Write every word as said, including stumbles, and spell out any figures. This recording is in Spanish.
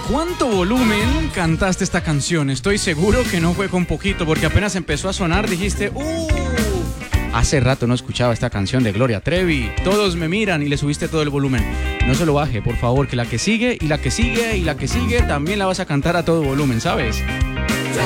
cuánto volumen cantaste esta canción? Estoy seguro que no fue con poquito, porque apenas empezó a sonar dijiste, ¡uh! Hace rato no escuchaba esta canción de Gloria Trevi. Todos me miran y le subiste todo el volumen. No se lo baje, por favor, que la que sigue y la que sigue y la que sigue también la vas a cantar a todo volumen, ¿sabes?